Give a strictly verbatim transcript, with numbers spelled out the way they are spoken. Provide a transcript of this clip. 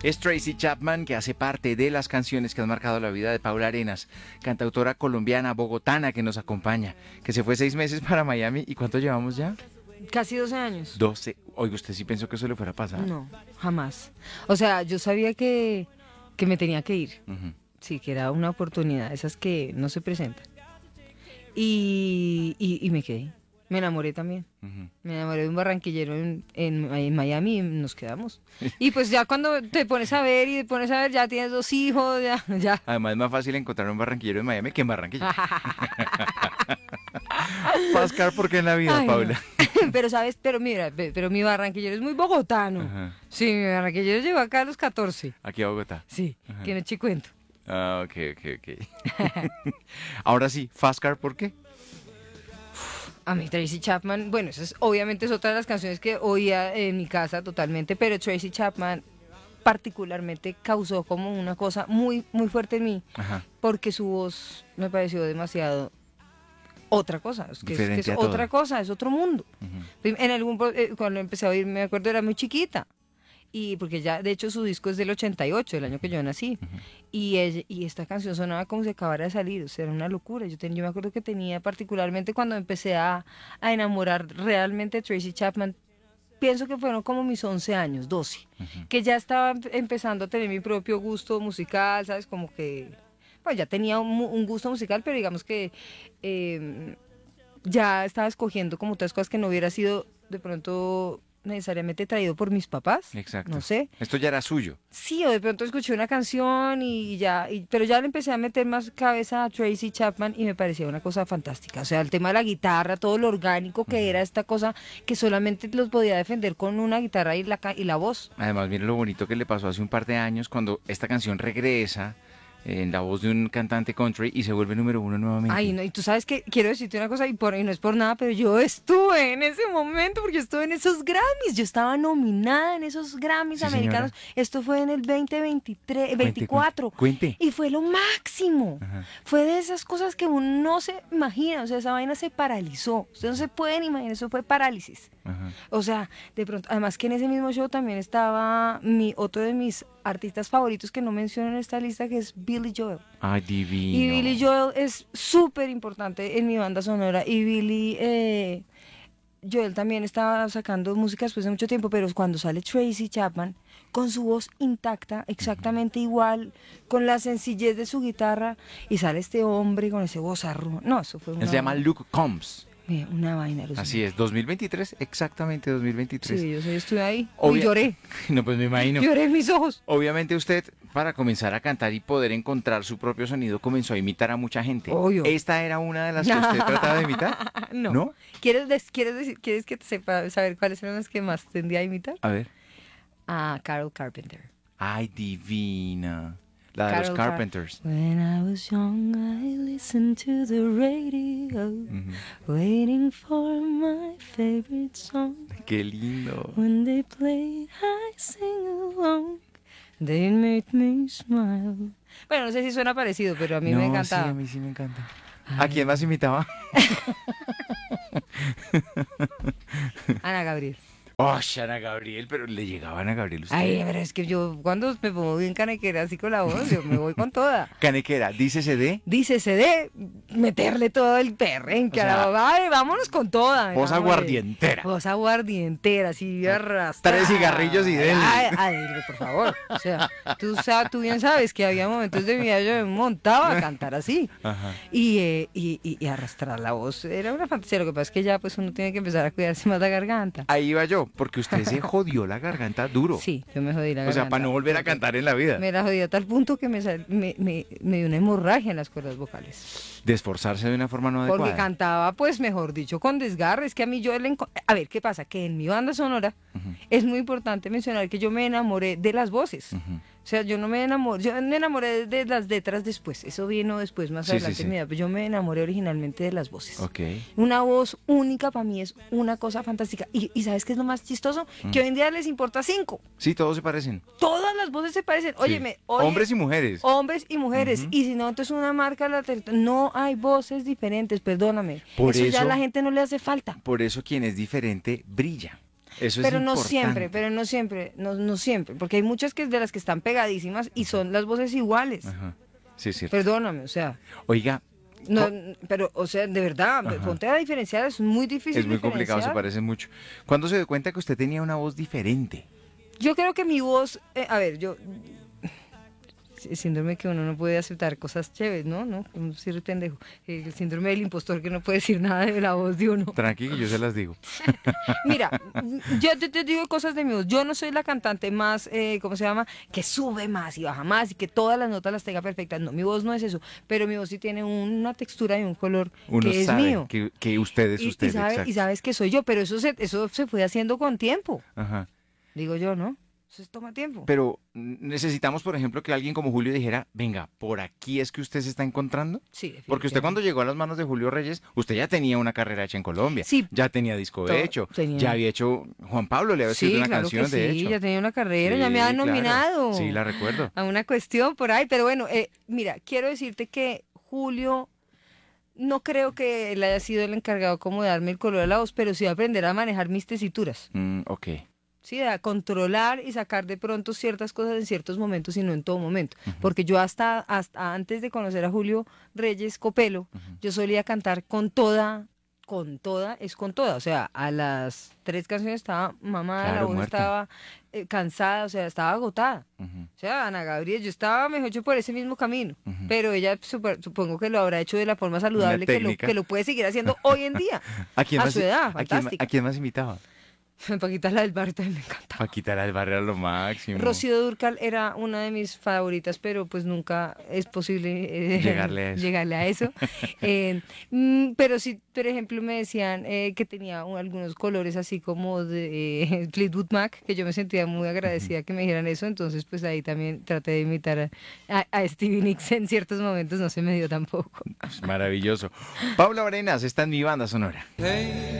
Es Tracy Chapman, que hace parte de las canciones que han marcado la vida de Paula Arenas, cantautora colombiana, bogotana, que nos acompaña, que se fue seis meses para Miami. ¿Y cuánto llevamos ya? Casi doce años. doce. Oiga, ¿usted sí pensó que eso le fuera a pasar? No, jamás. O sea, yo sabía que, que me tenía que ir. Uh-huh. Sí, que era una oportunidad, esas que no se presentan. Y, y, y me quedé. Me enamoré también. Uh-huh. Me enamoré de un barranquillero en, en, en Miami y nos quedamos. Y pues ya cuando te pones a ver y te pones a ver, ya tienes dos hijos, ya. ya. Además es más fácil encontrar un barranquillero en Miami que en Barranquilla. Pascar, ¿por qué en la vida, ay, Paula? No. Pero sabes, pero mira, pero mi barranquillero es muy bogotano. Uh-huh. Sí, mi barranquillero llegó acá a los catorce. ¿Aquí a Bogotá? Sí, uh-huh. Que no te cuento. Ah, ok, ok, ok. Ahora sí, Pascar, ¿por qué? A mí Tracy Chapman, bueno, esa es, obviamente es otra de las canciones que oía en mi casa totalmente, pero Tracy Chapman particularmente causó como una cosa muy, muy fuerte en mí. Ajá. Porque su voz me pareció demasiado otra cosa, es que es, que es otra cosa, es otro mundo. Uh-huh. En algún, cuando empecé a oír, me acuerdo, era muy chiquita. Y porque ya, de hecho, su disco es del ochenta y ocho, el año que yo nací. Uh-huh. Y, ella, y esta canción sonaba como si acabara de salir, o sea, era una locura. Yo, ten, yo me acuerdo que tenía, particularmente cuando empecé a, a enamorar realmente de Tracy Chapman, pienso que fueron como mis once años, doce, uh-huh. Que ya estaba empezando a tener mi propio gusto musical, ¿sabes? Como que, pues ya tenía un, un gusto musical, pero digamos que eh, ya estaba escogiendo como otras cosas que no hubiera sido de pronto necesariamente traído por mis papás. Exacto. No sé. Esto ya era suyo. Sí, o de pronto escuché una canción y ya, y, pero ya le empecé a meter más cabeza a Tracy Chapman y me parecía una cosa fantástica. O sea, el tema de la guitarra, todo lo orgánico que uh-huh. era esta cosa que solamente los podía defender con una guitarra y la, y la voz. Además, mire lo bonito que le pasó hace un par de años cuando esta canción regresa en la voz de un cantante country y se vuelve número uno nuevamente. Ay, no, y tú sabes que quiero decirte una cosa, y, por, y no es por nada, pero yo estuve en ese momento, porque estuve en esos Grammys, yo estaba nominada en esos Grammys sí, americanos. Señora. Esto fue en el veinte veintitrés, veinticuatro. Cuente, cuente. Y fue lo máximo. Ajá. Fue de esas cosas que uno no se imagina, o sea, esa vaina se paralizó. Ustedes no se pueden imaginar, eso fue parálisis. Ajá. O sea, de pronto, además que en ese mismo show también estaba mi otro de mis artistas favoritos que no menciono en esta lista, que es Billy Joel. Ay, divino. Y Billy Joel es súper importante en mi banda sonora. Y Billy eh, Joel también estaba sacando música después de mucho tiempo, pero cuando sale Tracy Chapman, con su voz intacta, exactamente uh-huh. igual, con la sencillez de su guitarra, y sale este hombre con ese vozarrón. No, eso fue una... Él se llama Luke Combs. Una vaina. Así es, dos mil veintitrés, exactamente dos mil veintitrés. Sí, yo sé, estuve ahí Obvia... y lloré. No, pues me imagino. Lloré en mis ojos. Obviamente usted, para comenzar a cantar y poder encontrar su propio sonido, comenzó a imitar a mucha gente. Obvio. ¿Esta era una de las que usted trataba de imitar? No. ¿No? ¿Quieres, des- ¿Quieres, decir, ¿Quieres que te sepa saber cuáles eran las que más tendía a imitar? A ver. Ah, Carol Carpenter. Ay, divina. La de Carol los Carpenters. Car- When I was young, I listened to the radio, uh-huh. waiting for my favorite song. Qué lindo. When they played, I sing along. They made me smile. Bueno, no sé si suena parecido, pero a mí no, me encantaba. Sí, a mí sí me encanta. Ay. ¿A quién más imitaba? Ana Gabriel. Oh, Ana Gabriel, pero le llegaba a Ana Gabriel usted. Ay, pero es que yo cuando me pongo bien canequera así con la voz, yo me voy con toda. Canequera, dícese de. Dícese de meterle todo el perrenque, o sea, a la, ay, vámonos con toda. Voz aguardientera. Voz aguardientera, así arrastrada. Tres cigarrillos y denle. Ay, ay, ay, por favor. O sea, tú, o sea, tú bien sabes que había momentos de mi vida yo me montaba a cantar así. Ajá. Y, eh, y, y, y arrastrar la voz era una fantasía. Lo que pasa es que ya pues uno tiene que empezar a cuidarse más la garganta. Ahí iba yo. Porque usted se jodió la garganta duro. Sí, yo me jodí la garganta. O sea, para no volver a cantar en la vida. Me la jodí a tal punto que me, sal, me, me, me dio una hemorragia en las cuerdas vocales. De esforzarse de una forma no adecuada. Porque cantaba, pues, mejor dicho, con desgarre. Es que a mí yo... Le enco- a ver, ¿qué pasa? Que en mi banda sonora uh-huh. es muy importante mencionar que yo me enamoré de las voces. Uh-huh. O sea, yo no me enamoré... Yo me enamoré de las letras después. Eso vino después, más sí, adelante sí, sí. en mi vida. Pero yo me enamoré originalmente de las voces. Okay. Una voz única para mí es una cosa fantástica. Y, y ¿sabes qué es lo más chistoso? Mm. Que hoy en día les importa cinco. Sí, todos se parecen. Todas las voces se parecen. Óyeme, sí. oye, hombres y mujeres. Hombres y mujeres. Uh-huh. Y si no, entonces una marca la ter- no hay voces diferentes, perdóname. Por eso, eso ya a la gente no le hace falta. Por eso quien es diferente brilla. Eso es pero no importante. siempre, pero no siempre, no, no siempre, porque hay muchas que de las que están pegadísimas y son las voces iguales. Ajá. Sí, es cierto. Perdóname, o sea, Oiga, no, co- pero, o sea, de verdad, Ajá. ponte a diferenciar, es muy difícil es muy complicado, se diferenciar. parece mucho. ¿Cuándo se dio cuenta que usted tenía una voz diferente? Yo creo que mi voz, eh, a ver, yo, el síndrome que uno no puede aceptar cosas chéveres, ¿no? ¿No? Como si eres pendejo. El síndrome del impostor que no puede decir nada de la voz de uno. Tranqui, que yo se las digo. Mira, yo te, te digo cosas de mi voz. Yo no soy la cantante más, eh, ¿cómo se llama? Que sube más y baja más y que todas las notas las tenga perfectas. No, mi voz no es eso. Pero mi voz sí tiene una textura y un color Uno que es sabe mío. que, que usted es Y, usted, y, sabe- exacto. y sabes que soy yo, pero eso se, eso se fue haciendo con tiempo. Ajá. Digo yo, ¿no? Eso toma tiempo. Pero mm, necesitamos, por ejemplo, que alguien como Julio dijera, venga, por aquí es que usted se está encontrando. Sí, Porque usted cuando definitivamente. llegó a las manos de Julio Reyes, usted ya tenía una carrera hecha en Colombia. Sí. Ya tenía disco Todo- hecho. tenía. Ya había hecho, Juan Pablo le había escrito Sí, una claro canción, que de sí, hecho. ya tenía una carrera, ya me Sí, habían claro. nominado. Sí, la recuerdo. A una cuestión por ahí, pero bueno, eh, mira, quiero decirte que Julio, no creo que él haya sido el encargado como de darme el color a la voz, pero sí aprender a manejar mis tesituras, Mm, ok. sí, a controlar y sacar de pronto ciertas cosas en ciertos momentos y no en todo momento, porque yo hasta, hasta antes de conocer a Julio Reyes Copelo, yo solía cantar con toda, con toda, es con toda, o sea, a las tres canciones estaba mamada, la Claro, voz muerta. estaba eh, cansada, o sea, estaba agotada. Ujú. O sea, Ana Gabriel, yo estaba mejor dicho por ese mismo camino, Ujú. pero ella super- supongo que lo habrá hecho de la forma saludable que lo, técnica. que lo puede seguir haciendo hoy en día. ¿A quién A más, su edad, ¿a quién, fantástica. ¿A quién más invitaba? Paquita la del barrio también me encanta. Paquita la del barrio era lo máximo. Rocío Dúrcal era una de mis favoritas, pero pues nunca es posible eh, Llegarle a eso. llegarle a eso. Eh, mm, pero sí, por ejemplo, me decían eh, que tenía un- algunos colores así como de eh, Fleetwood Mac, que yo me sentía muy agradecida que me dijeran eso, entonces pues ahí también traté de imitar a, a, a Stevie Nicks en ciertos momentos, no se me dio tampoco. Maravilloso. Paula Arenas está en mi banda sonora.